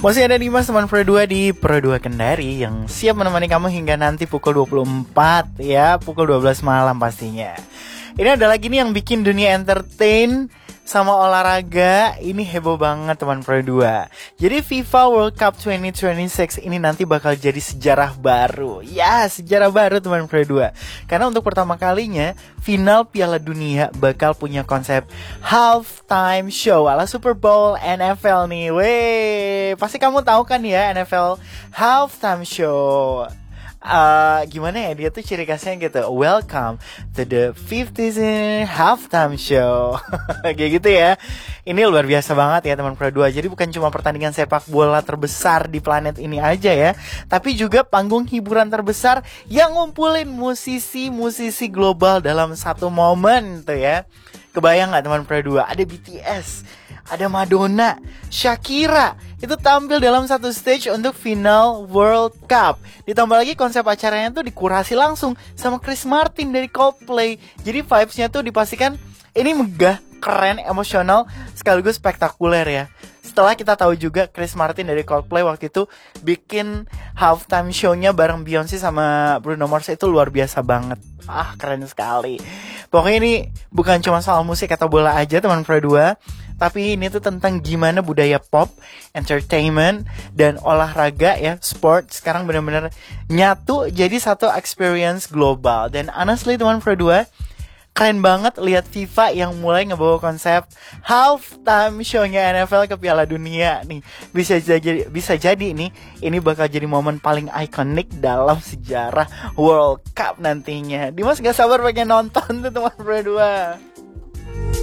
Masih ada Dimas teman Pro 2 di Pro 2 Kendari yang siap menemani kamu hingga nanti pukul 24 ya, pukul 12 malam pastinya. Ini ada lagi nih yang bikin dunia entertain sama olahraga ini heboh banget teman Pro 2. Jadi FIFA World Cup 2026 ini nanti bakal jadi sejarah baru. Ya, sejarah baru teman Pro 2. Karena untuk pertama kalinya final Piala Dunia bakal punya konsep halftime show ala Super Bowl NFL nih. Weh, pasti kamu tahu kan ya NFL halftime show. Gimana ya, dia tuh ciri khasnya gitu, welcome to the 50th halftime show. Kayak gitu ya. Ini luar biasa banget ya teman Pro 2. Jadi bukan cuma pertandingan sepak bola terbesar di planet ini aja ya, tapi juga panggung hiburan terbesar yang ngumpulin musisi-musisi global dalam satu momen tuh ya. Kebayang gak teman Pro 2? Ada BTS, ada Madonna, Shakira, itu tampil dalam satu stage untuk final World Cup. Ditambah lagi konsep acaranya tuh dikurasi langsung sama Chris Martin dari Coldplay. Jadi vibes-nya tuh dipastikan ini megah, keren, emosional, sekaligus spektakuler ya. Setelah kita tahu juga Chris Martin dari Coldplay waktu itu bikin halftime show-nya bareng Beyonce sama Bruno Mars, itu luar biasa banget. Keren sekali. Pokoknya ini bukan cuma soal musik atau bola aja teman Pro 2, tapi ini tuh tentang gimana budaya pop, entertainment, dan olahraga ya, sport sekarang benar-benar nyatu jadi satu experience global. Dan honestly teman Pro 2, keren banget lihat FIFA yang mulai ngebawa konsep halftime show-nya NFL ke Piala Dunia nih. Bisa jadi nih, ini bakal jadi momen paling ikonik dalam sejarah World Cup nantinya. Dimas gak sabar pengen nonton tuh teman Pro 2.